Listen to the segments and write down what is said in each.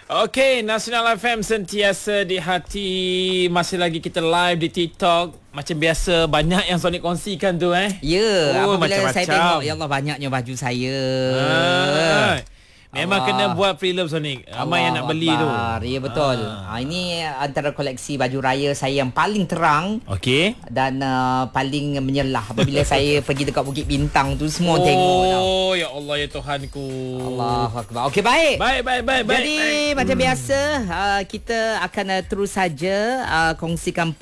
Okey, Nasional FM sentiasa di hati. Masih lagi kita live di TikTok. Macam biasa, banyak yang Sonic kongsikan tu Ya, Oh, apabila macam-macam. saya tengok, ya Allah banyaknya baju saya. Memang Allah. kena buat preloved Sonic. Ramai yang nak beli tu. Ya betul. Ini antara koleksi baju raya saya yang paling terang Okey. dan paling menyelah. Apabila saya pergi dekat Bukit Bintang tu, semua tengok tau. Oh, ya Allah, ya Tuhanku. Allahu Akbar. Okey, baik. Baik. Jadi macam biasa kita akan terus saja kongsikan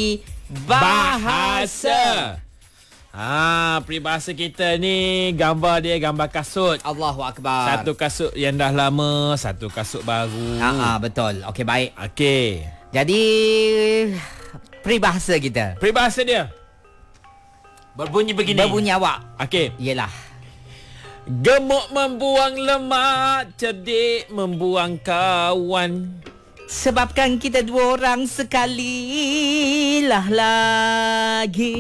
Bahasa. Peribahasa kita ni gambar dia gambar kasut. Allahu Akbar. Satu kasut yang dah lama, satu kasut baru. Betul. Okey, baik. Okey. Jadi peribahasa kita Peribahasa dia berbunyi begini. berbunyi awak. Okey. Ialah Gemuk membuang lemak, cerdik membuang kawan. sebabkan kita dua orang sekali lah lagi.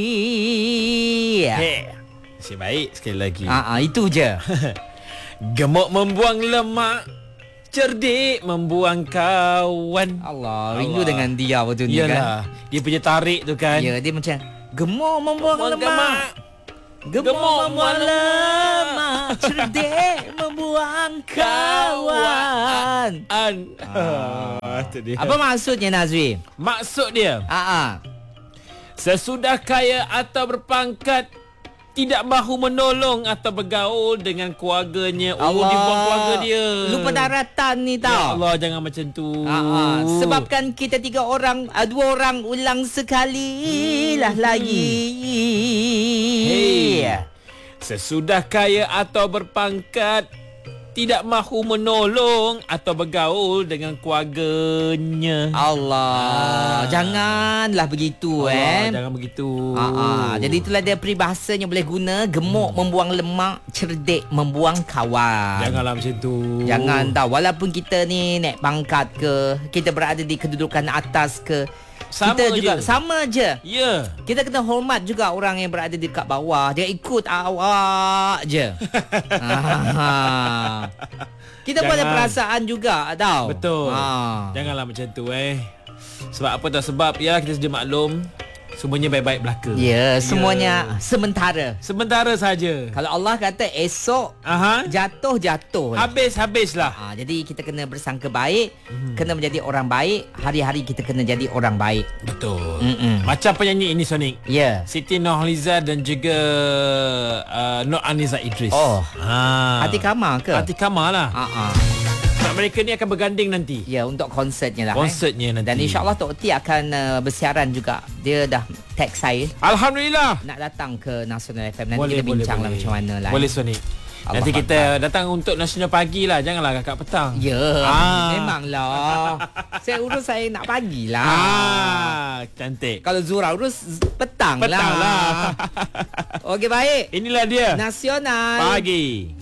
Si baik sekali lagi. Itu je. Gemuk membuang lemak, cerdik membuang kawan. Allah, rindu dengan dia waktu ni kan. Yalah, dia punya tarik tu kan. Ya, dia macam gemuk membuang lemak. Gemuk Gemuk membuang lemak, cerdik membuang kawan. Itu dia. Apa maksudnya, Nazri? Maksud dia? Ah. Sesudah kaya atau berpangkat, tidak mahu menolong atau bergaul dengan keluarganya. Dia buang keluarga dia. Lupa daratan ni Ya tau. Allah, jangan macam tu. Sebabkan kita dua orang ulang sekali lah lagi. Sesudah kaya atau berpangkat, tidak mahu menolong atau bergaul dengan keluarganya. Allah, janganlah begitu Jangan begitu. Jadi itulah dia peribahasanya boleh guna. Gemuk membuang lemak, cerdik membuang kawan. Janganlah macam tu. Jangan tahu. Walaupun kita ni naik pangkat ke, kita berada di kedudukan atas ke, kita juga sama je. Ya. Kita kena hormat juga orang yang berada di dekat bawah. Jangan ikut awak je. Kita pun ada perasaan juga tau. Betul. Janganlah macam tu Sebab apa dah sebab ya kita sedia maklum, semuanya baik-baik belaka. Ya, semuanya sementara. Sementara saja. Kalau Allah kata esok jatuh. Habislah. Jadi kita kena bersangka baik, kena menjadi orang baik. Hari-hari kita kena jadi orang baik. Betul. Macam penyanyi ini Sonic. Ya. Siti Nurhaliza dan juga Nur Aniza Idris. Hati Kamar ke? Hati Kamar lah. Sebab mereka ni akan berganding nanti. Ya, untuk konsertnya lah. Konsertnya nanti. Dan insyaAllah Tok T akan bersiaran juga. Dia dah text saya. Alhamdulillah. Nak datang ke Nasional FM. Nanti kita bincang lah macam mana lah. Boleh Sonic. Nanti kita datang untuk Nasional pagi lah. Janganlah kakak petang. Ya, memanglah. Saya urus saya nak pagi lah. Cantik. Kalau Zura urus petang lah. Okey, baik. Inilah dia Nasional Pagi.